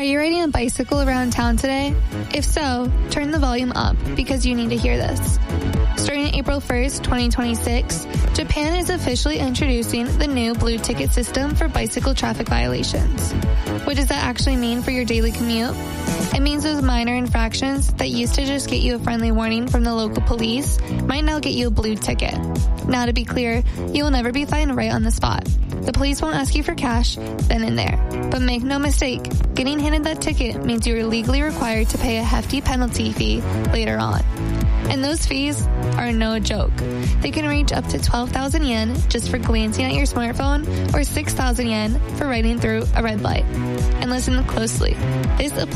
you riding a bicycle around town today? If so, turn the volume up because you need to hear this. Starting April 1st, 2026, Japan is officially introducing the new Blue Ticket system for bicycle traffic violations. What does that actually mean for your daily commute? It means those minor infractions that used to just get you a friendly warning from the local police might now get you a blue ticket. Now, to be clear, you will never be fined right on the spot. The police won't ask you for cash then and there. But make no mistake, getting handed that ticket means you are legally required to pay a hefty penalty fee later on. And those fees are no joke. They can reach up to 12,000 yen just for glancing at your smartphone or 6,000 yen for riding through a red light. And listen closely. This applies